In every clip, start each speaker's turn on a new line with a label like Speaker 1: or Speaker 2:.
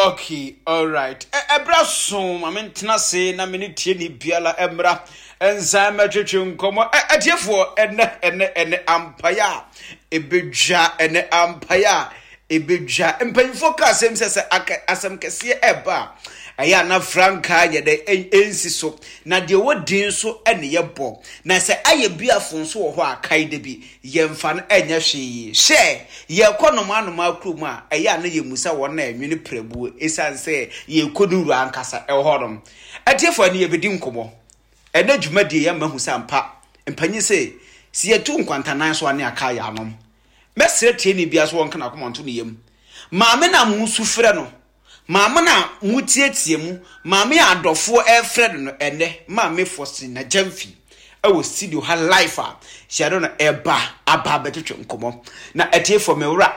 Speaker 1: Okay, all right. Ebra so, tena se na me ne tie ni biala emra enza metwetwe nkomo adiefo ene ampaya ebedwa ene ampaya ebedwa empanfo ka asem sese asem kese eba aya na franka ye de ensi so na de wodin so ene yebo na se aye biafo so wo ho akai de bi yemfa no enya hwe she ye konomo anoma krum a aya na yemusa wona enwene prebu esanse ye koduru ankasa ehorom atiefo ne ye bedi nkomo ene dwumadi ye mahu sampa empanyi se si yetu nkwantanan so ane aka ya anom mesre tie ni bia so won kana komonto ne yem maame na mu sufre no maame na mutietie mu maame adofo efred no ene maame fosi na jamfi ewo studio ha life a shado na eba aba betwetwe nkomo na atiefo mewura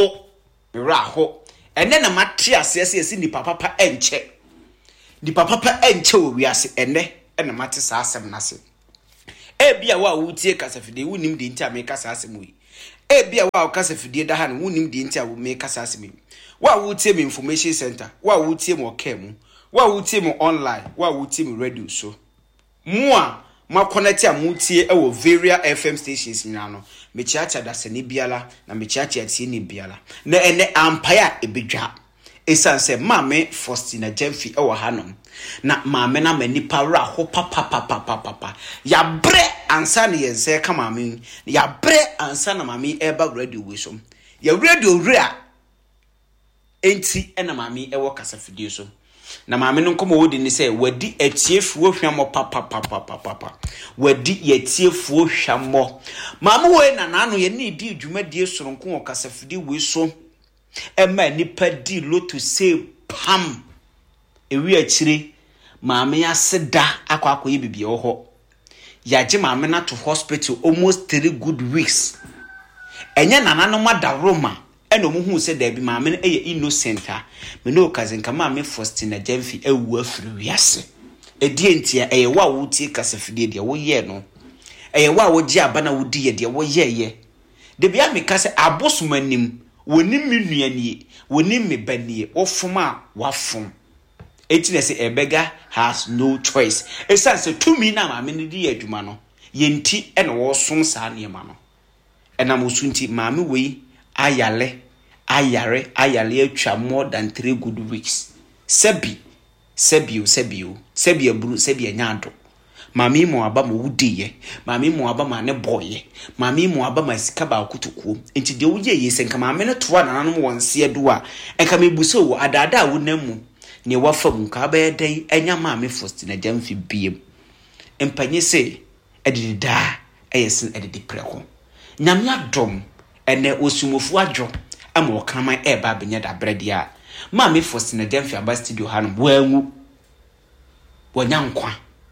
Speaker 1: aho ene na mate asese esi ni papa enche ni papa enche wo wiase ene na mate sa asem na se ebia wa wutie kasafide wunim de ntia me kasa asem wi ebia wa kasafide da ha no wunim de ntia wo me kasa asem wi wa wutie me information center wa wutie mo kemu wa wutie mo online wa wutie mo radio so mo a ma connect a mutie e wo various FM stations nyina no me chiacha da sene biala na me chiacha atie ni biala na ene ampaya ebedwa esanse mame Faustina Jemfi e wo hanom na mame na manipa ra ho papa ya bre ansa ne yense ka mame ya bre ansa na mame eba radio we so ya radio rea enti ena mame e wo kasafidie so na mame no nkomo wodi ni se wadi atiefuo hwamo papa wadi yatiefuo hwamo mame we na nanu ye ne di dwumadie soronko wo kasafidie we so ema nipa di lotu se pam ewi achire maame aseda akwakoye bibie ho yaje maame na to hospital almost 3 good weeks enye nanano mada Roma eno muhu se da bi maame no eye innocent a me no kazen ka maame Faustina Jemfi ewu afiri wiase edie ntia eye wa wutie kasafidie de wo ye no eye wa wo gi aba na wodi ye de wo ye de bia me kase abosomanim wonim menuanie wonim me banie ofuma wafum eti se a beggar has no choice esanse to me na maame ne di adwuma no yenti ene wo som saa ne ma no ena mosunti maame wei ayare atwa more than 3 good weeks sebi aburu sebi anyado maame mo aba mo wudiye maame mo aba ma ne boye maame mo aba ma sika ba akutukuo enti de wo ye yese nka maame ne toa nananom wonse do a enka mebuso wo adada wo namu ne wafam ka ba yedai enya maame Faustina Jemfi biem empanye se edida eyesin edidi preko nyame adom ene osumofo adwo ama okama eba benya da bredia maame Faustina Jemfi aba studio hanum wangu wanyankwa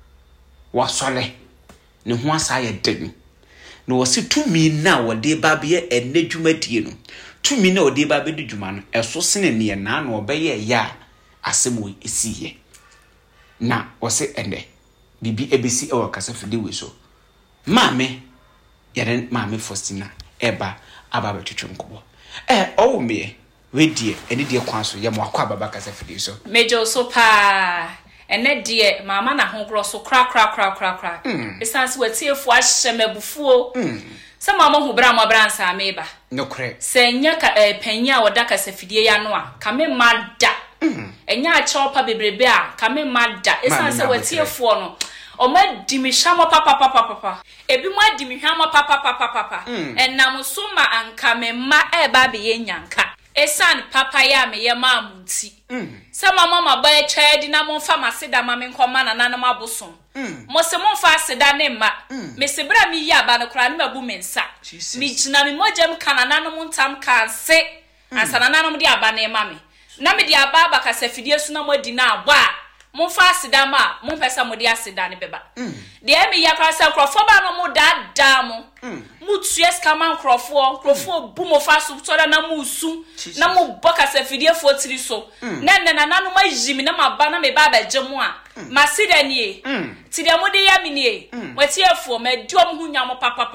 Speaker 1: wasole ne ho asa ye den no wose tumi na wode ba be ene dwumadie no tumi na wode ba be de dwuma no eso sene ne na na obeye ya asemo esiye na wose ende bibi ebesi e wakasafide we so maame yaren maame Faustina eba aba betwetwe nkobo owo me we die ene die kwan so ye mo akwa baba kasafide so
Speaker 2: mejo so pa ene die mama na honkro so kra esanse watiefu ahyemabufuo se mama hu bra mo bransa meba
Speaker 1: no kre
Speaker 2: senya ka panya woda kasafide ya no a kame mada enya achopa bebrebe a kame mada esanse watiefu no oma dimihwamo papa ebi mo adimihwamo papa enam so ma anka me ma eba be yenyanka esan papa ya me ye ma amunti se mama ba e twedi na mo fa maseda ma me nkoma na nanam abosom mo se mo fa aseda ne ma me se bra mi ya ba no kra ne mabu mensa mi gina mi mojem kana nanam ntam kan se ansana nanam di aba na ma me na me di aba ba kasafidie so na mo di na aba mo fa aseda ma mo pesa mo di aseda ne beba de emi ya kwasa krofo ba no mo da mo mutues kama krofo bu mo fa so to da na mo su na mo boka safidie fo tiri so na nanu ma jimi na ma ba na me ba ba jemu a masida nie ti de mo de ya mi nie watiefo ma duom hu nya mo papa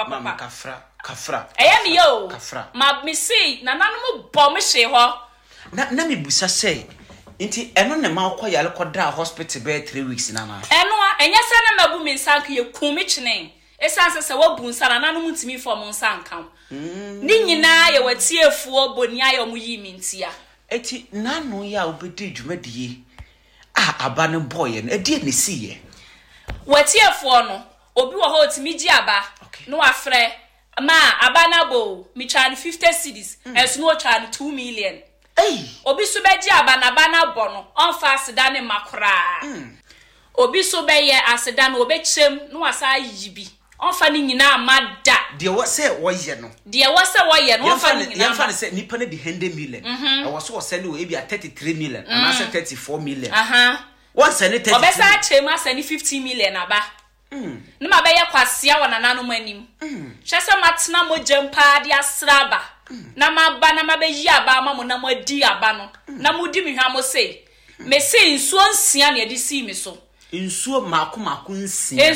Speaker 2: kafra
Speaker 1: kafra
Speaker 2: eya mi yo ma mi si na nanu mo bo me hye ho
Speaker 1: na me busa say nti eno ne ma akọ yale kodra hospital be 3 weeks na na
Speaker 2: eno a enya sa na mabu mi nsanka ye kumi chine esanse se wabu nsara na no mutimi fom nsanka ni nyina ye watiefuo boni ayo mu yi mintia
Speaker 1: eti nanu ya obedi dwumadie aba ne boy no edi ne siye
Speaker 2: watiefuo no obi wo ho timi gi aba no afre ma aba na bo mi chan 50 cedis enso no chan 2 million obi so be gi aba na ba na bo no onfa aseda ne makora obi so be ye aseda no obi chem no asa yibi onfa ni nyina amada
Speaker 1: de wo se wo ye no
Speaker 2: onfa ni nyina
Speaker 1: yamfa ne se nipa ne di 100 million e wo so send we be 33 million and asa 34 million one send 33
Speaker 2: obesa chem asa ni 50 million aba nima be ye kwasia wona nanu manim hwese matena mogem pa de asraba na maba na mabe yi aba ma mo na modi aba no na modi mi hwa mo sei me sei nsuo nsia na edi si mi so
Speaker 1: nsuo maako nsia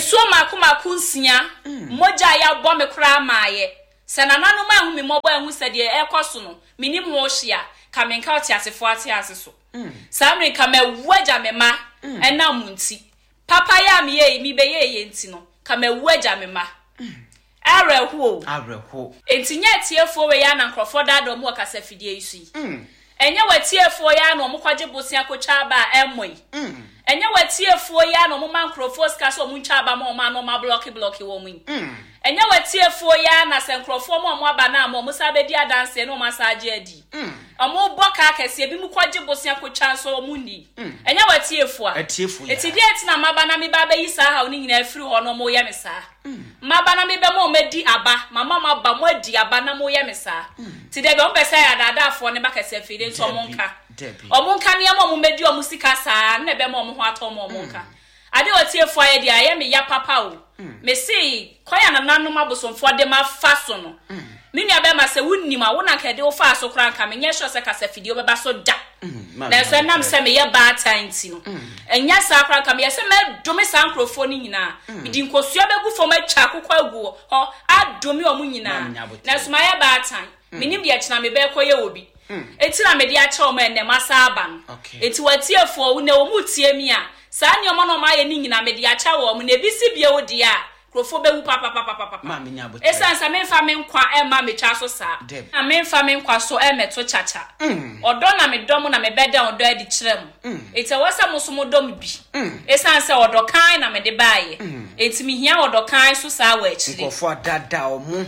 Speaker 2: moja ya bo me kra maaye se na nanu ma hu me mobo ehu se de ekoso no minim ho hia ka me nka oti asefo ati aseso samre ka me waja me ma ena munti papa ya me ye mi be ye nti no ka me waja me ma areho enti tiefo we ya na nkrofo dado mu akasa fidie isu enye watiefo ya na omukwaje bosia kocha ba emoi enye watiefo ya na omuma nkrofo ska so omuncha ba ma oma no ma block wo mu enye watiefo ya na se nkrofo mo omo aba na mo musa be di adanse no massage adi omo boka akese bi mu kwaje bosia kocha so omundi enye watiefo eti di eti na maba na me ba be yisa ha oni nyina afiri ho no mo ye mesa maba na me be mo medi aba mama maba mo adi aba na mo ye mesa ti de be on pese ya dada afo ne ba kese afiri nso monka omunka ne mo medi o musika saa na be mo ho ato mo monka ade watiefo aye dia ye me ya papa o me see kwaya na nanom abosomfo de ma faso no mini abema se wunnim a wona kede wo fa so kran ka me nye sure se kasa fidie obeba so da na so nam se me ye ba tanti no enya sa kran ka me ye se me dome sa nkrofo ni nyina midi nkosua begu fo ma twa akokwa agu ho adome o mu nyina na so ma ye ba tan minim de akina me be koye obi eti na me de a che o ma enem asa aba no eti watiefo wo na wo mu tie mi a sa ni omo no ma ye ni nyina me de a cha wo mu na ebisi bie wo de a krofo be wu papa
Speaker 1: ma me nya bote
Speaker 2: esansa me fa me nkwa e ma me cha so sa na me fa me nkwa so e meto chacha odo na me dom na me beda odo adi kirem eti wasa muso dom bi esansa odo kan na me de baaye eti mi hia odo kan so sa wa akire
Speaker 1: nkofo dada omo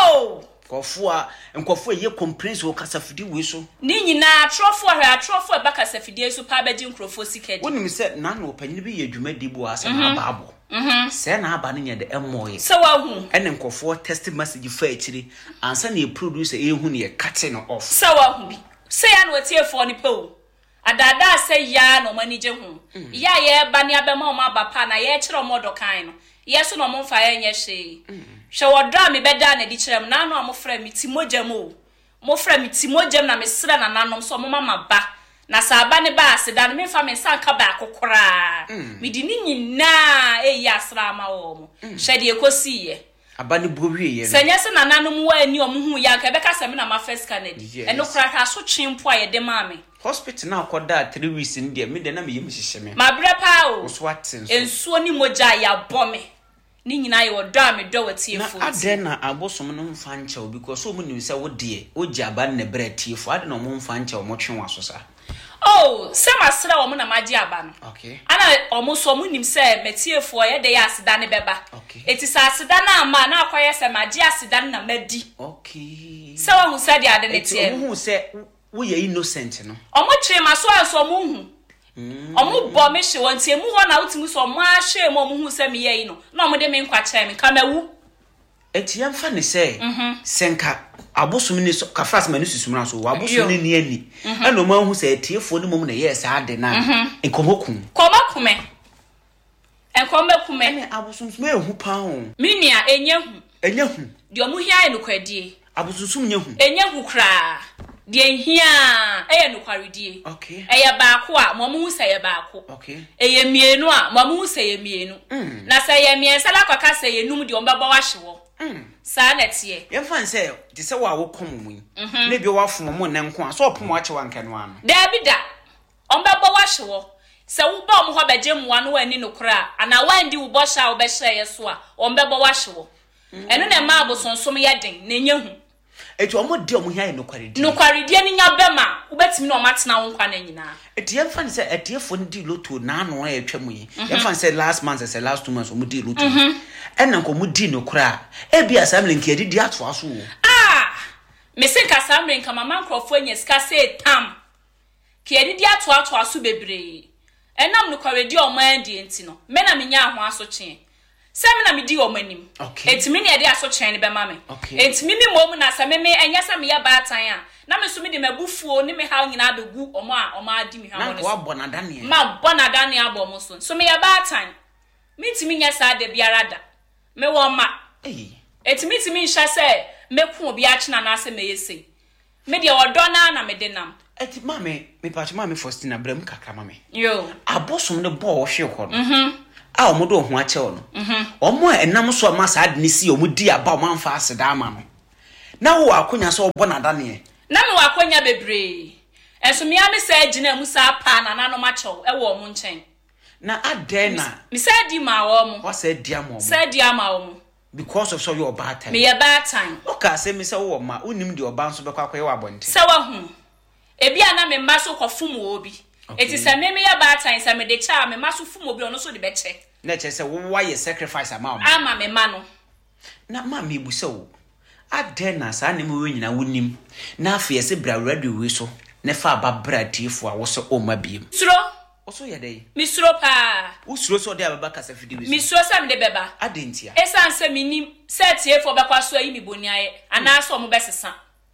Speaker 1: nkofo ye complaints wo kasafidi we so
Speaker 2: ni nyina atrofo e ba kasafidi so pa ba di nkrofo sikedi
Speaker 1: wonim se na no panyin bi ye dwumadi bu asa na baabo se na aba ne nyede emoye
Speaker 2: se wa hu
Speaker 1: ene nkofo test message fa akiri ansa na producer ehu ne ye cut no off
Speaker 2: se wa hu bi se ya no tiefo ni po adada se ya no manije hu ya ye ba ne abema o ma ba pa na ye kire o modo kan no yeso no mo fa ye nye hwe hwe wodra me beda na di kirem na no amofra mi timogem o mo fra mi timogem na me sra na nanom so mo mama ba na saba ne ba aseda no me fa me sanka ba akokora mi di ni nyina asra ma wo mo hwe de ekosi ye
Speaker 1: aba ne bowie ye
Speaker 2: senya se na nanom wa ani omo hu ya ka be ka se me na ma first canady eno kra ka so twempo aye de ma me
Speaker 1: hospital na akoda 3 weeks ndi me de na me yim hyehye me
Speaker 2: ma bre pa o
Speaker 1: so atin so
Speaker 2: ensuo ni moja ya bome ni nyina ye wodo me do watiefo
Speaker 1: na ade na abosom no mfa nche because so mu nim se wo de oji aba ne bre tiefo ade na mo mfa nche mo twen waso sa
Speaker 2: se masra wo mo na maji aba no ana omo so mo nim se metiefo ye de ya aseda ne beba eti sa aseda na ama na akoye se maji aseda na madi se wo hu se de ade ne tie
Speaker 1: hu se wo ye innocent no
Speaker 2: omo twe maso anso mo hu omo bo me hye won tie mu ho na utimu so mo a hye mo hu se me ye no na omo de me nkwa kire me kamawu
Speaker 1: eti yamfa ne se senka abosom ni so kafras mani susumra so abosom ni ani eno ma hu se tiefo ni mom na yes ade na enkomokum ene abosom me hu pa ho
Speaker 2: minia enye hu de omo hia enu kwadie
Speaker 1: abosom nye hu
Speaker 2: enye hu kra de hia enu kwaredie eye baako a mom hu se ye baako eye mienu a mom hu se ye mienu na se ye miensa la kwaka se ye num de ombaba wa hyewo Sa na tie.
Speaker 1: Ye fan say te say wa wo kom mu. Na bi wa fom mo nan ko so opom ache wanka no ano.
Speaker 2: Da bi da. Ombebo wa hyewo. Se wo ba mo ho beje mwa no wani no kra ana wandi wo bo sha wo be hye yeso a ombebo wa hyewo. Eno na ma abosonsom ye den na nya hu.
Speaker 1: Eti omo de omo hia no kwaredi.
Speaker 2: No kwaredi ni nya bema wo betimi na omatena wo nkwa na nyina.
Speaker 1: Eti ye fan say etiefo ndi loto na ano ya atwa mu yi. Ye fan say last month say last 2 months omo di loto. Ena nko mo di no kra. E bia assembly nke di ato aso wo.
Speaker 2: Me se ka assembly nka mama nkrofo anya sika say tam. Ke di ato aso bebre. Enam no kwaredi omo andi enti no. Me na menya ho aso kye. Sem na me di omanim. Etimi ne de aso kyen ne be ma me. Etimi mi mom na sa me enya sa me ya baatan a. Na me so me de mabufuo ne me haw nyina begu omo a omo adi mi hawo ne.
Speaker 1: Na wa bonadane.
Speaker 2: Ma bonadane abom so. So me ya baatan. Me timi nya sa de biara da. Me wo ma. Etimi timi nhya se me ku obi a kye na ase me yesi. Me de odo na me de nam.
Speaker 1: Eti mame, me pa mame Faustina Bram kakra mame.
Speaker 2: Yo.
Speaker 1: Abosom ne bo wo hwe ho no. A omodo ho ache wo no. Omo enam so ma sa ade ne si omudi aba o manfa aseda ama no. Na wo akonya so obo na dane.
Speaker 2: Na me wakonya bebre. Enso me ame sa agina mu sa pa na nanom achew e wo mo nchen.
Speaker 1: Na ade na.
Speaker 2: Me sa di ma wo mo.
Speaker 1: What say dia mo?
Speaker 2: Sa di ama wo mo.
Speaker 1: Because of so your bad time.
Speaker 2: Me ya bad time.
Speaker 1: Okay, say me say wo ma unim di oba nso bekwa kwaye wa bonte.
Speaker 2: Sa wa hu. Ebi ana me maso kwofum obi. Eti sa me ya bad time sa me de cha me maso fum obi ono so de beche.
Speaker 1: Na che say wo wa ye sacrifice ama.
Speaker 2: Ama me ma no.
Speaker 1: Na ma me bu se wo. Ade na sa ne me nyina wonim. Na afa ye se bra radio we so. Ne fa ba bra tifo a wo so o ma biem.
Speaker 2: Suro.
Speaker 1: Oso ye dey.
Speaker 2: Mi suro pa.
Speaker 1: Wo suro so de ababa kasa fidi we.
Speaker 2: Mi suro sa me de beba.
Speaker 1: Ade ntia.
Speaker 2: Esan se minim set ye fo bekwa so ayi mi boniaye. Ana so mo besesa.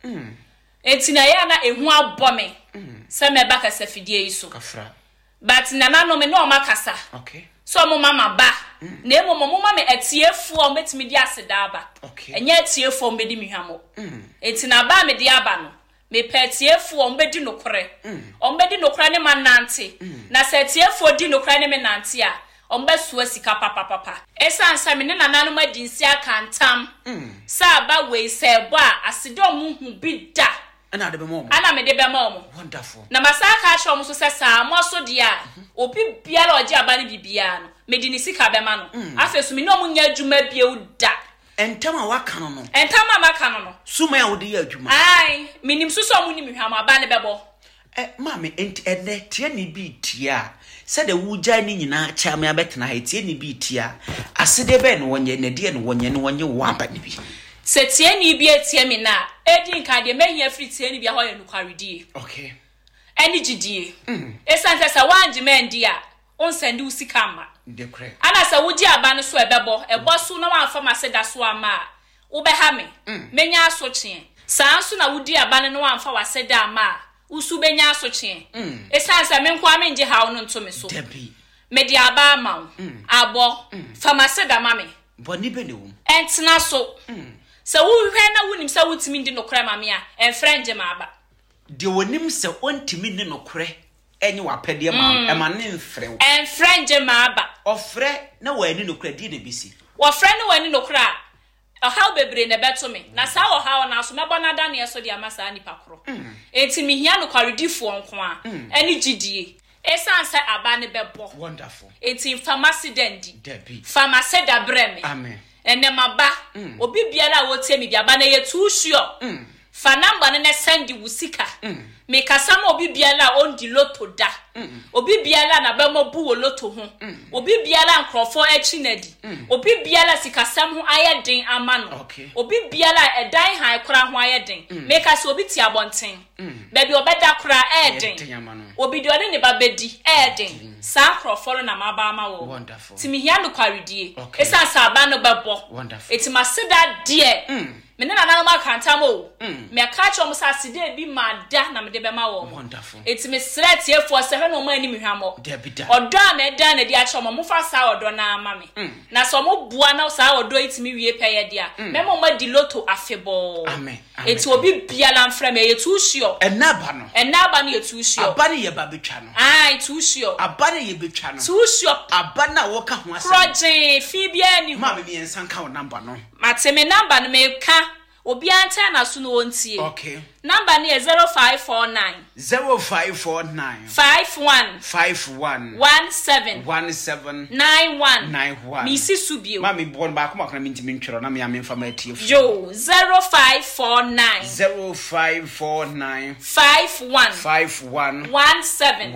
Speaker 2: Enti na ya na ehu abome. Se me ba kasa fidie yi so.
Speaker 1: Kafra.
Speaker 2: But nana no me no makasa.
Speaker 1: Okay.
Speaker 2: So mo mama ba. Na emo mo mama me atiefu o metimi di aseda aba.
Speaker 1: Okay.
Speaker 2: Enye atiefu o mbedi mihwamo. Enti na ba me di aba no. Me petiefu o mbedi nokore. O mbedi nokore ne manante. Na se atiefu di nokore ne me nante a. O mbesu asika papa. Esa ansa me ne nana no madinsi aka ntam. Sa ba we se bo a aseda mu hu bi da.
Speaker 1: Ana de be mo.
Speaker 2: Ana me de be mo.
Speaker 1: Wonderful.
Speaker 2: Na masaka a show mo so se sa mo so dia. Obi biara oje aba ne bibia no. Medini sika be ma no. Afesu me no mo nya adwuma bia da.
Speaker 1: Entama waka no no.
Speaker 2: Entama maka no no.
Speaker 1: Suma ya wodi ya adwuma.
Speaker 2: Ai, minim suso mo ni mihwam aba ne bebo.
Speaker 1: Mame ene tie ni bi tia. Said the wuja ni nyina cha me abetena ha tie ni bi tia. Asede be no wonye ne de no wonye wamba ni bi.
Speaker 2: Se tie ni bi etie me na, edi nka de mehia free tie ni bi ho ye nukwaredie.
Speaker 1: Okay.
Speaker 2: Eni gidie. Esan se wanje mendi a, on send u sika ma.
Speaker 1: De kre.
Speaker 2: Ana se wuji aba no so ebo so na wan fa ma se da so ama. Wo be ha me. Menya aso kye. Saa so na wudi aba no wan fa wa se da ama. Usu benya aso kye. Esan se me nkwa me nje ha no nto me so.
Speaker 1: Debi.
Speaker 2: Me di aba ama. Abo. Fa ma se da ma me.
Speaker 1: Boni be ne wo.
Speaker 2: Entena so. Se wo hwe na wonim se wotimi ndi nokra ma me a, enfrenge ma aba.
Speaker 1: De wonim se ontimi ne nokre. Enye wapede ma ema ne mfre wo.
Speaker 2: Enfrenge ma aba.
Speaker 1: Ofre na wani nokra di na bisi.
Speaker 2: Wo fre ne wani nokra. Ohaw bebre ne beto me. Na sa ohaw na so mebo na da ne so de amasa nipa koro. Enti mi hia no kwaredifo nko a. Eni gidie. Esan se aba ne bebo.
Speaker 1: Wonderful.
Speaker 2: Enti pharmacy dendi.
Speaker 1: Debi.
Speaker 2: Pharmacy da breme.
Speaker 1: Amen.
Speaker 2: Ene maba. Obi biara wo tie mi bia ba na ye too sure. Fa number ne send wusika. Me kasama obi biara on di loto da. Obi biara na be mo bu wo loto ho. Obi biara nkrofo echi nadi. Obi biara sikasam ho ayeden ama no. Obi biara edan han kora ho ayeden. Me kasa obi ti abonten. Baby obeda kora eden. Obi de ode ne babedi eden. Sa nkrofo na maba ama wo.
Speaker 1: Wonderful.
Speaker 2: Timi hia no kwaredie. Esa sa aba no bebo.
Speaker 1: Wonderful.
Speaker 2: Eti maseda die. Me na na ma kanta mo. Me catch o musa side bi ma da na me de be ma wo.
Speaker 1: Wonderful.
Speaker 2: Eti me sret ye for se no ma ani mi hwamo.
Speaker 1: Debida.
Speaker 2: Odo a me da na di a che mo fa sa odo na ama me. Na so mo bua na sa odo itimi wie peye dia. Me mo ma di loto afebo.
Speaker 1: Amen.
Speaker 2: Eti obi bia la mfra me ye too sure.
Speaker 1: Enaba no.
Speaker 2: Enaba no ye too sure.
Speaker 1: Aba ne ye ba betwa no.
Speaker 2: Ai too sure.
Speaker 1: Aba ne ye betwa no.
Speaker 2: Too sure.
Speaker 1: Aba na wo ka ho asem.
Speaker 2: Project fi bia ni ho.
Speaker 1: Ma me ensan ka wo number no.
Speaker 2: Mateme number no me ka obi anta na so no wontie.
Speaker 1: Okay.
Speaker 2: Number ni 0549
Speaker 1: 0549
Speaker 2: 51
Speaker 1: 17 91
Speaker 2: Misi Subio.
Speaker 1: Mami born back ma kana mintimi ntwero na me amemfa ma atie.
Speaker 2: Yo 0549
Speaker 1: 0549
Speaker 2: 51 17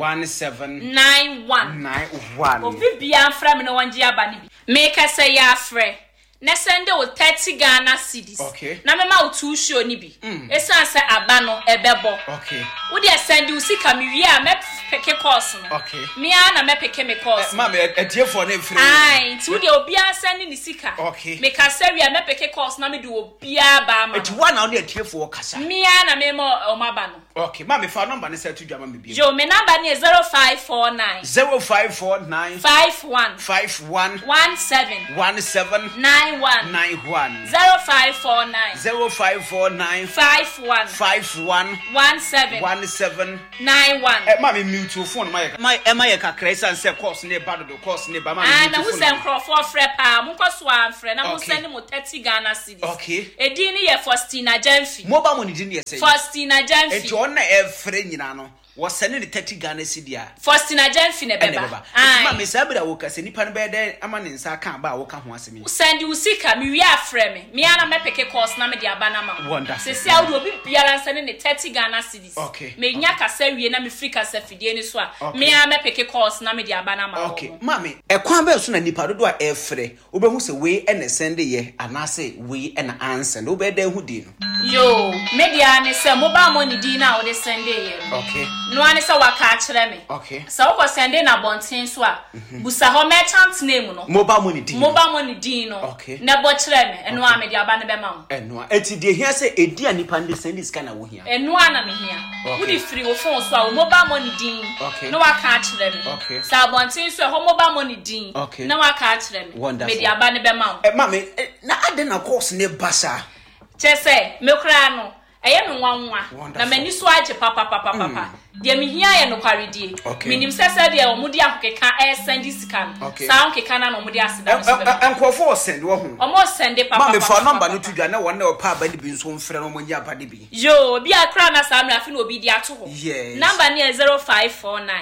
Speaker 1: 91
Speaker 2: Obi bia mfra me no wonje aba ni bi. Make say ya frɛ. Na sende o 30 Ghana cedis.
Speaker 1: Okay.
Speaker 2: Na mema o tu show ni bi. Esan se aba no ebebo.
Speaker 1: Okay.
Speaker 2: Wo de sende o sika me wi a me peke course no.
Speaker 1: Okay.
Speaker 2: Me a na me peke me course.
Speaker 1: Ma me atiefo na efiri.
Speaker 2: Ai, ti wo de obi a sende ni sika.
Speaker 1: Okay.
Speaker 2: Me ka se wi a me peke course na me de obi a ba ma.
Speaker 1: Eti wa na o de atiefo kasa.
Speaker 2: Me a na me mo o ma ba no.
Speaker 1: Okay, ma me fa number ne say to dwama me bi.
Speaker 2: Yo, me number ni 0549
Speaker 1: 0549
Speaker 2: 51
Speaker 1: 51
Speaker 2: 17 91 0549
Speaker 1: 0549
Speaker 2: 51 17 91
Speaker 1: ma me mute phone ma ye kakra isan say course ne ba do course ne ba ma
Speaker 2: me na wo sem crofo frɛ pa mo nkoso amfrɛ na mo send mo 30 Ghana cedis.
Speaker 1: Okay.
Speaker 2: Edi ni ye Faustina Jamfi.
Speaker 1: Mobile money din ye say.
Speaker 2: Faustina Jamfi.
Speaker 1: Eti on na e frɛ nyina no. Was sending the 30 Ghana cedi a.
Speaker 2: Faustina Jamfi ne beba.
Speaker 1: Ma me say bra wo ka se nipa no be dey amane nsa kan ba wo ka ho asemi.
Speaker 2: Send you sika me wi afrɛ me. Me ana me peke course na me de aba na ma.
Speaker 1: Wonderful.
Speaker 2: Se sia wo obi biara sending the 30 Ghana cedis.
Speaker 1: Okay.
Speaker 2: Me nya kasa wie na me free kasa fidie ni so a. Me ana me peke course na me de aba na ma.
Speaker 1: Okay. Mami, ekwan be so na nipa dodo a efrɛ. Wo be hu se we ene send ye anase we ene answer. Wo be dey hu di no.
Speaker 2: Yo, media ne se mobile money di na wo de send ye.
Speaker 1: Okay.
Speaker 2: No ane se waka akyerɛ me.
Speaker 1: Okay.
Speaker 2: So wo send na bonten so a. Busa ho merchant name no.
Speaker 1: Mobile money di.
Speaker 2: Mobile money di no.
Speaker 1: Okay.
Speaker 2: Na bo kyerɛ me. Eno a me de aba ne be ma wo.
Speaker 1: Eno a eti de hia se edi anipa ndi send this kind of wo hia.
Speaker 2: Eno a na me hia. Wo di free wo phone so a mobile money di.
Speaker 1: Okay.
Speaker 2: No waka akyerɛ me.
Speaker 1: Okay.
Speaker 2: Sa bonten so ho mobile money di.
Speaker 1: Okay.
Speaker 2: Na waka akyerɛ me.
Speaker 1: Wonderful.
Speaker 2: Me de aba ne be ma wo.
Speaker 1: Mami, na ade na course ne basa.
Speaker 2: Chese me kra no eye me nwanwa na mani so age papa de me hia ye no kwaredie minim sese de omudi akokeka send sika sa onkeka na no omudi aseda so be
Speaker 1: enkofo send wo ho
Speaker 2: omo send papa
Speaker 1: ma me fa number no tudwa na won na opa ba de bi nso mfre no monyi aba de bi
Speaker 2: yo bi akra na sa mra fi no obi di ato ho number ni 0549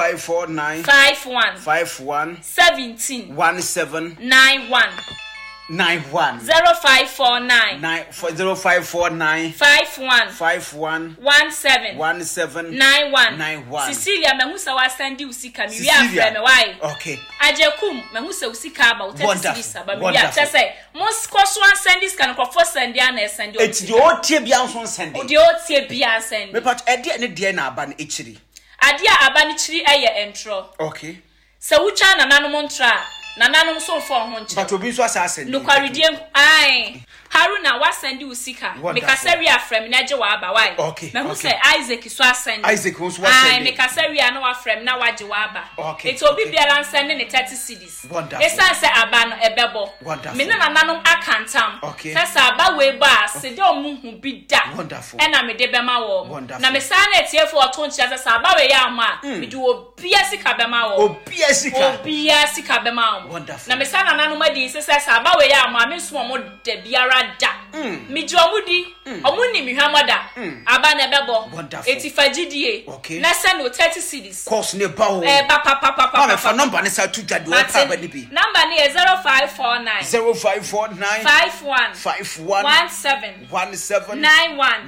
Speaker 2: 51 17 91
Speaker 1: 91
Speaker 2: 0549
Speaker 1: 0549 51 17 91
Speaker 2: Cecilia mehusa wa sandi usika mi wi afre me why
Speaker 1: okay
Speaker 2: ajekum mehusa usika ba utetisisa ba mi ya tese mos koso an sandi scan crofo sandi an sandi
Speaker 1: eti de o tie bia nso sandi
Speaker 2: o de o tie bia sandi
Speaker 1: me pat ede ne de na aba na echiri
Speaker 2: ade aba ne chiri eye entro
Speaker 1: okay
Speaker 2: se wucha na nanom ntra na nanom so fo ho nche
Speaker 1: but obi so asase
Speaker 2: no kwaredie ai Haruna wa send usika me kasari afrem na je wa aba why me hu say Isaac so asend
Speaker 1: Isaac hu so asend
Speaker 2: ai me kasari na wa frem na wa je wa aba it obi biara send ne 30 cedis esa say aba no ebebo me na nanom akantam say aba we ba se de omu hu bi da e na me de be ma wo na me sa na etiefo oto nchia say aba we ya ma me de obi asika be ma wo obi asika be ma wo na me sa na nanom adi say aba we ya ma me so mo de biara da mi jo mudi omuni mi hwamoda aba na bebo etifagidie na send 30 cedis
Speaker 1: course ne ba ho
Speaker 2: papa
Speaker 1: ma me fa number ne sa tu dwade o pa ba ni bi
Speaker 2: number ni 0549 51 17 91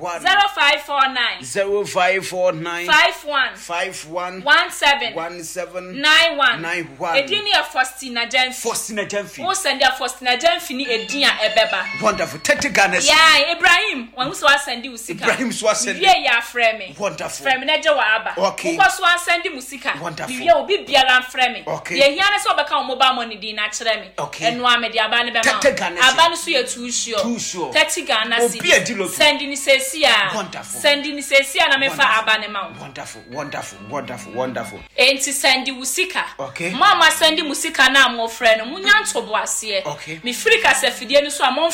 Speaker 2: 0549 51 17 91 edini ya Faustina Jamfi wo send ya Faustina Jamfi ni edin a ebeba
Speaker 1: wonderful 30 Ghana
Speaker 2: yeah Ibrahim when so send usika
Speaker 1: Ibrahim so send
Speaker 2: ye ya frame
Speaker 1: wonderful
Speaker 2: frame na je wa aba wo so send musika ye obi biara frame ye hia ne so beka o mobile money din na kire me eno amede aba ne be ma aba no so ye too sure 30 Ghana send ni sesia na me fa aba ne ma
Speaker 1: wonderful
Speaker 2: enti send usika mama send musika na mo frame no munya ntobo ase me free kasa fidie ni so a mo frame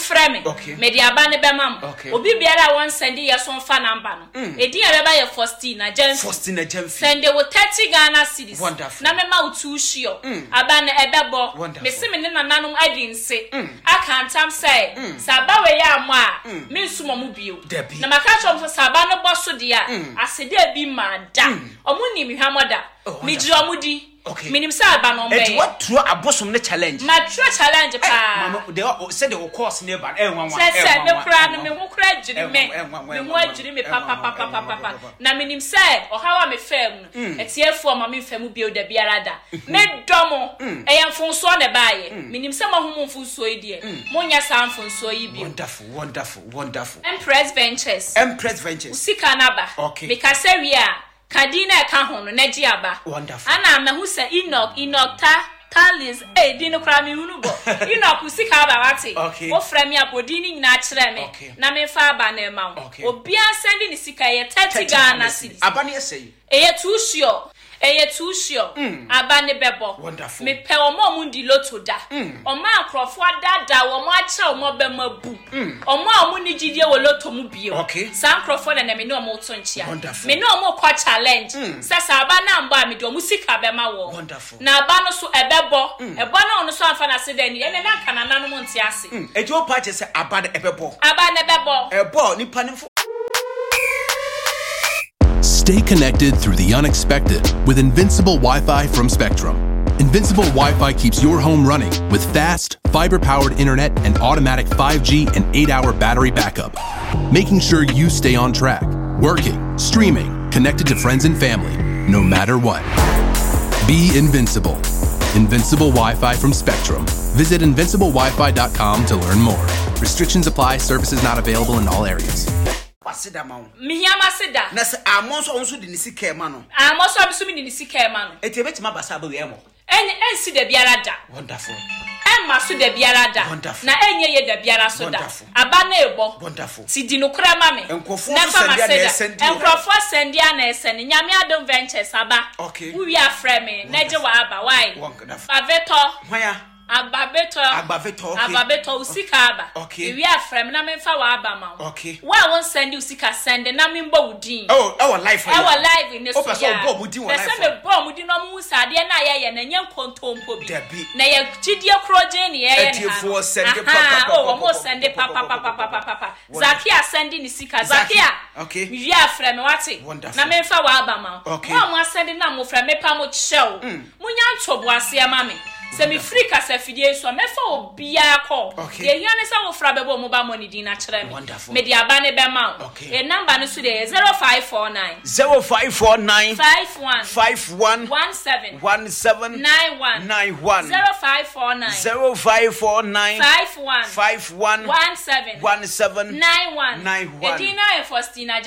Speaker 1: Okay.
Speaker 2: Me di aba ne be mam.
Speaker 1: Okay.
Speaker 2: Obi biara won send ye so fa number no. Edi e beba ye Faustina Jenfi.
Speaker 1: Faustina Jenfi.
Speaker 2: Send wo 30 Ghana cedis.
Speaker 1: Wonderful.
Speaker 2: Na me ma wo 2 shio. Aba ne ebebo. Me se me ne nananom adi nse. Aka ntam say. Saba we ya mo a. Me nsumo mu bio. Na maka chom so saba no boso dia. Asede bi ma da. Omu ni mi hwamoda. Me ji omudi.
Speaker 1: Okay.
Speaker 2: Minim sa ba no be.
Speaker 1: Et what through abosom ne challenge?
Speaker 2: Ma true challenge pa.
Speaker 1: Mama, they said they will course nearby.
Speaker 2: Say me kura no me ho kura jiri me. Me ho ajiri me papa. Na minim say o hawa me fam no. Etiefo ma me fam bio da biara da. Me domo e yamfonso na baaye. Minim say ma ho mfonso yi die. Mo nya sa mfonso yi bio.
Speaker 1: Wonderful.
Speaker 2: Empress Ventures. Usika na ba.
Speaker 1: Okay.
Speaker 2: Me kase wi a kadina e ka ho no na gi aba.
Speaker 1: Wonderful.
Speaker 2: Ana me hu say Enoch Talis dino kra me hunu bo. Enoch usika aba wate. O fra me abodini nyina kire me. Na me fa aba na ma wo. Obi asende ni sika ye 30 Ghana cedis.
Speaker 1: Aba ne say.
Speaker 2: Eye too sure. Aba ne bebo.
Speaker 1: Wonderful.
Speaker 2: Me pe omo mu ndi loto da. Omo akrofo dada omo ache omo be mabu. Omo ni gidie wo loto mu bio. San krofo na me ne omo to nchia. Me ne omo kwa challenge. Sasa aba na mba me do mu sika be ma wo. Na aba no so ebebo. Ebo na ono so amfa na se da ni ene na kanana no mu nti ase.
Speaker 1: Ejo pa che se aba na ebebo.
Speaker 2: Aba na bebo.
Speaker 1: Ebo ni panimfo.
Speaker 3: Stay connected through the unexpected with Invincible Wi-Fi from Spectrum. Invincible Wi-Fi keeps your home running with fast, fiber-powered internet and automatic 5G and 8-hour battery backup, making sure you stay on track, working, streaming, connected to friends and family, no matter what. Be invincible. Invincible Wi-Fi from Spectrum. Visit invinciblewifi.com to learn more. Restrictions apply. Services not available in all areas.
Speaker 1: Wasida ma wo.
Speaker 2: Mihiyama seda.
Speaker 1: Na se amonso onso de ni sika ma no.
Speaker 2: Amonso abisu mi ni sika ma no.
Speaker 1: Eti ebetima basa ba we emo.
Speaker 2: Ensi de biara da.
Speaker 1: Wonderful.
Speaker 2: Emma so de biara da. Na enye ye de biara so da. Aba na ebo.
Speaker 1: Wonderful.
Speaker 2: Ti di no kura ma me.
Speaker 1: Enkofo sendia
Speaker 2: na esende. Nyame Adom Ventures aba.
Speaker 1: Okay.
Speaker 2: Wi afre me. Na je wa aba why? Aveto.
Speaker 1: Hwaya.
Speaker 2: Ababeto usika aba. Wi afre me na me fa wa aba ma.
Speaker 1: Okay.
Speaker 2: Wa won send usika send na me mbo udin.
Speaker 1: Oh, our life.
Speaker 2: Our life in this.
Speaker 1: O person go budin wa life.
Speaker 2: Person me bo mudi no mu sade na ye na nye kontompo bi. Na ye gidie kroje ni ye na.
Speaker 1: Etiefo send papa.
Speaker 2: Oh, mo send papa. Zakia send ni sika. Zakia.
Speaker 1: Okay.
Speaker 2: Wi afre me wate. Na me fa wa aba ma. Wa mo send na mo fra me pa mo chew. Munya ntobo ase ma me. Se mi free kasa fidie so me fa obia ko ye hiane sa wo fra bebo mo ba money din na kire me me di aba ne be ma e number no so de 0549
Speaker 1: 0549
Speaker 2: 51
Speaker 1: 17
Speaker 2: 91 0549
Speaker 1: 51 17
Speaker 2: 91 Edina e Faustina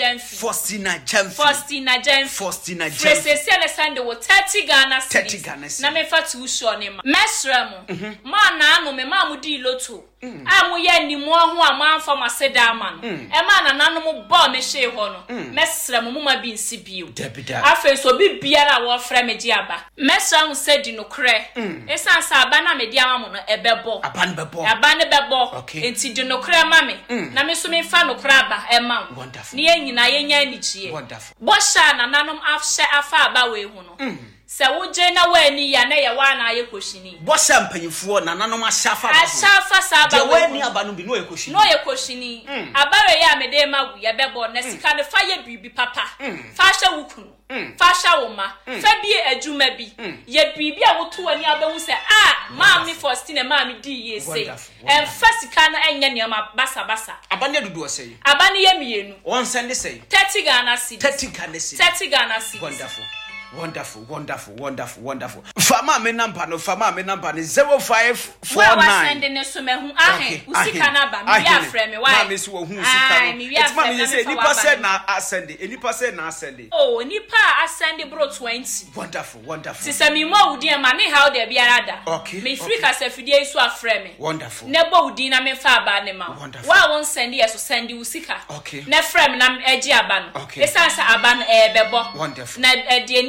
Speaker 2: Jenfi Fresh ne send wo 30 Ghana cedis na me fa tu show ne ma mesremo ma na anu me ma mu di loto amu ye ni mo ho amanfa maseda ama no e ma na nanu mo bo me hye ho no mesremo mo ma bi nsi bio afa so bi biara wo fra me di aba mesremo se di no kre esan sa aba na me di ama mo no ebebo aba ne bebo enti di no kre ma me na me so me fa no kre aba e ma ni ye nyina ye nya ni chie bo sha na nanum afhye afa aba we hu no se wuje na wani ya na ye wa na ye koshini
Speaker 1: bo se mpanyifo na nanom ashafa
Speaker 2: saba
Speaker 1: de wani abanu bi no ye koshini abare ya me de ma ye bebo na sika ne fa ye bibi papa fa hye wukunu fa hye woma fa bi adwuma bi ye bibi a woto wani abehu se ma mi Faustina ma mi di ye sei fa sika na enye ne ma basa abane dudu o sei
Speaker 2: abane ye mienu
Speaker 1: on send sei
Speaker 2: 30 Ghana cedis
Speaker 1: 30 Ghana cedis Wonderful. Fama me number no 0549.
Speaker 2: Wa send ne so me hu usika na ba me ya frɛ me why
Speaker 1: ma me so hu usika no et ma me say nipa say na ascend
Speaker 2: oh nipa ascend bro 20
Speaker 1: wonderful
Speaker 2: ti se me mo udi ma ne how de biara da me free ka se fidie so afrɛ me
Speaker 1: wonderful
Speaker 2: ne bo udi na me fa aba ne ma wa won send ye so send usika na frɛ me na agi aba no esan sa aba no bebo
Speaker 1: wonderful
Speaker 2: na de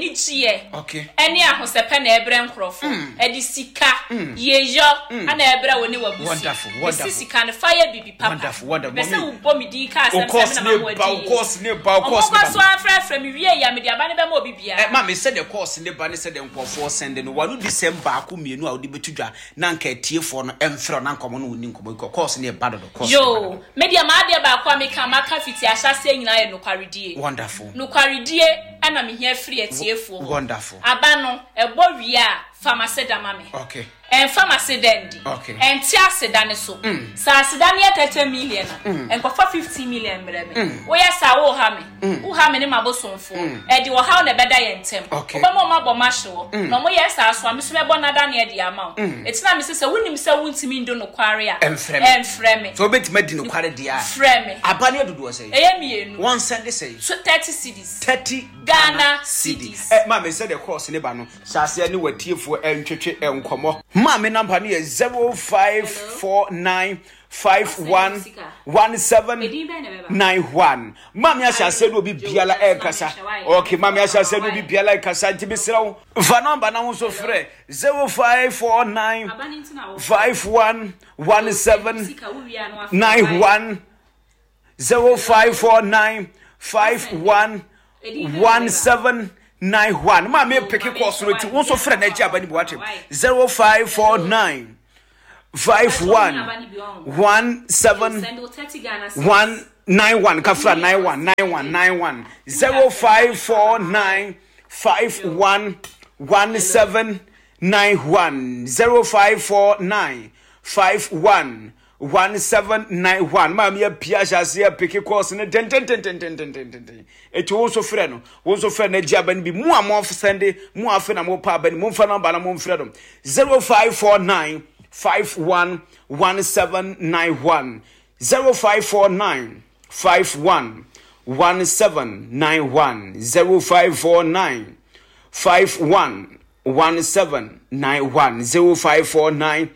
Speaker 2: anigye
Speaker 1: okay
Speaker 2: ene ahosepe na ebre nkrofo edi sika yeyo ana ebre woni wabusi
Speaker 1: wonderful
Speaker 2: sika ne fire bibi papa
Speaker 1: wonderful
Speaker 2: be se wo bomi di ka asem
Speaker 1: na course ne ba
Speaker 2: so afra mi wie ya me di abane be ma obibia
Speaker 1: ma me said the course ne ba ne said the nkofo send no wanu December ako mienu a odi betudwa na nka tiefo no emfro na nkomo no woni nkomo course ne ba do course
Speaker 2: yo media ma de ba kwa me kan maka fiti ahyase nyina ye nokwaredie
Speaker 1: wonderful
Speaker 2: nokwaredie ana me hia free etiefo
Speaker 1: wonderful
Speaker 2: aba no ebo wie a pharmacy da mame
Speaker 1: okay
Speaker 2: pharmacy dendi
Speaker 1: okay
Speaker 2: tia sedane so sa sedane 30 million en kwa 50 million mreme wo ya sa wo ha me ne mabosonfo e di wo ha na beda ye ntem oba mo mabo mahwo no mo ye sa so ameso mebo na da na e di ama etina me se wunim se wuntimi ndo no kware a enfreme
Speaker 1: so betima di no kware dia
Speaker 2: freme
Speaker 1: aba ne dodo say
Speaker 2: eye mienu
Speaker 1: one send say
Speaker 2: 30 cedis
Speaker 1: 30
Speaker 2: Ghana cedis
Speaker 1: ma me say the course ne ba no sase ne watiefo entwetwe enkomo ma me number ne 0549511791 ma me asase no bi biala ekasa okay ma me asase no bi biala ekasa ntibisirawo va number na wo so frɛ 0549511791 0549511791 ma me pick course no ti wo so frɛ na gi abani bo atem 0549 511791 kafra 9191 0549 511791 0549 511791 ma me pia jase pick course no ten eti wo so frɛ no wo so frɛ na gi abani bi mu amon sende mu afi na mo pa abani mo mfa number na mo mfrɛ dom 0549 511791 0549 511791 0549 511791 0549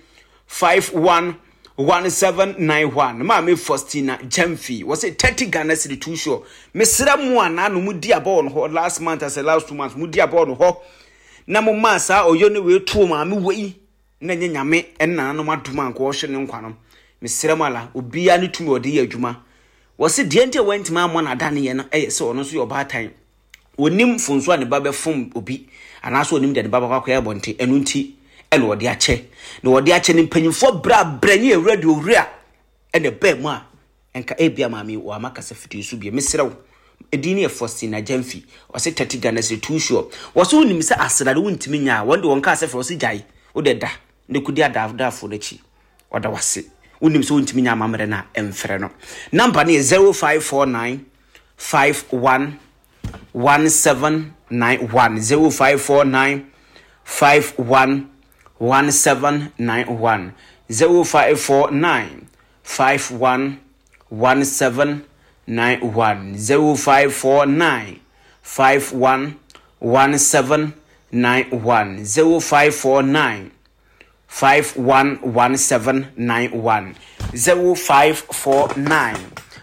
Speaker 1: 511791 ma me Faustina Jamfi was a 30 Ghana city too sure mesra mu ana no mu di abon ho last month as last 2 months mu di abon ho na mo ma sa oyo ne we tuo ma me wei na nyame enna no maduma nko hwe ne nkwanom mesra mala obia ne tumi ode ya adwuma wose de ente went ma mo na dane ye no se ono so yo ba tan onim funso ne ba be fom obi ana so onim de ne ba ba kwa bonte enu nti ene ode ache na ode ache ne mpanyimfo bra branye ewrade owura ene ba mu a enka ebia mami wa makasa fiti su bia mesra wo edini e Faustina Jamfi wose 30 Ghana se too sure wose onim se asrade wontimi nya wonde wonka asefro wose jai wo de da ne kudi adafo dachi oda wase wonim so wontimi nya mamre na emfre no number ne 0549 511791 0549 511791 0549 511791 0549 511791 0549 511791 0549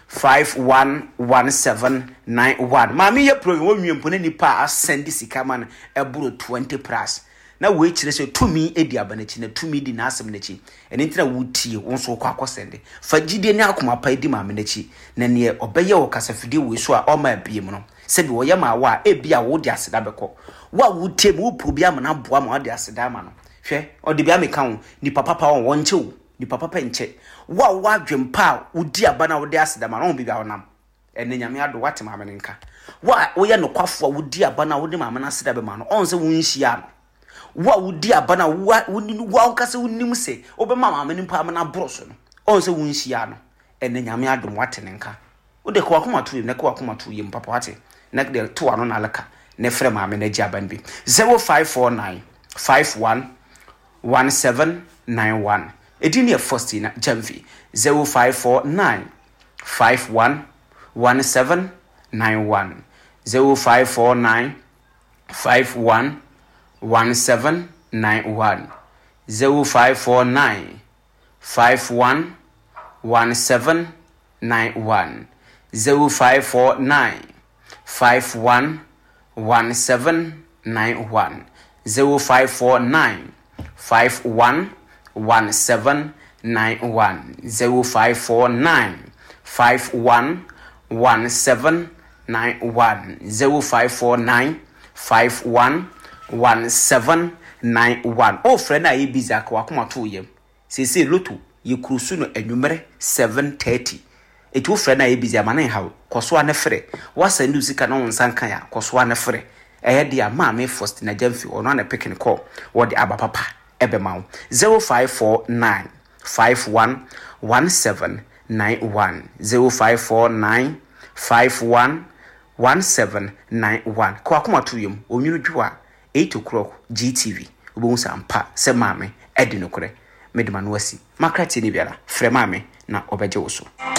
Speaker 1: 511791 mami ye pro wo nwempo ne nipa asend sika man eburo 20 plus na we kire se tumi edi abanachi na tumi di na asem nachi ene ntina wutie wo so kwa akosende fagide ne akoma pa edi mame nachi na ne obeye wo kasafide we so a oma abiem no se bi wo ye ma wa ebia wo di aseda beko wa wutie mu probi am na boa ma wo di aseda ma no hwe odi bia meka wo ni papa pa won nche wo ni papa pa nche wa dwempa udi abana wo di aseda ma no bibia wonam ene nyame ado wate mame nka wa wo ye no kwafo udi abana wo di mame na aseda be ma no on se wo nhia no wa wudi abana wa nkase wonim se obema mama nimpa amana broso no on se wunhia no ene nyame adom wate nenka ode ko akoma to yim ne ko akoma to yim papa wate ne de to ano na leka ne frɛ mama na gi aban bi 0549 511791 edini e Faustina Jamfi 0549 511791 0549 511791 0549 511791 0549 511791 91 0549 51 1791 0549 51 1791 0549 51 1791 oh friend na ye busy akwa kuma to yem sese loto ye krusu no anwumere 7:30 etu friend na ye busy amana hawo koso ane frɛ wasa ndi usika na wonsan kan ya koso ane frɛ dia maame first na jamfi ono na picking call wodi abapapa ebema 0549 51 1791 0549 51 1791 kwa kuma to yem onwunu dwa 8 o'clock GTV obo sampa se maame edi nokore medima no wasi makrati ni biara frɛ maame na obeje wo so